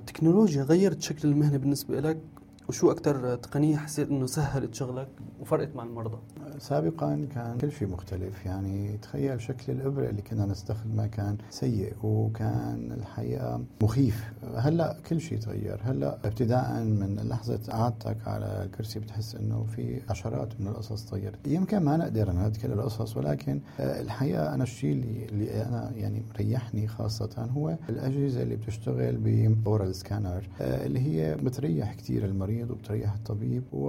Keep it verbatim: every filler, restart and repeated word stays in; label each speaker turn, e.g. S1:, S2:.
S1: التكنولوجيا غيرت شكل المهنة بالنسبة لك، وشو أكتر تقنية حسيت إنه سهلت شغلك وفرقت مع المرضى؟
S2: سابقا كان كل شيء مختلف، يعني تخيل شكل الإبرة اللي كنا نستخدمها كان سيء وكان الحقيقة مخيف. هلأ كل شيء تغير. هلأ ابتداء من لحظة قعدتك على الكرسي بتحس إنه في عشرات من القصص تغيرت. يمكن ما نقدر نعد كل القصص، ولكن الحقيقة أنا الشيء اللي, اللي أنا يعني مريحني خاصة هو الأجهزة اللي بتشتغل بأورال سكانر، اللي هي بتريح كتير المريض وبتريح الطبيب.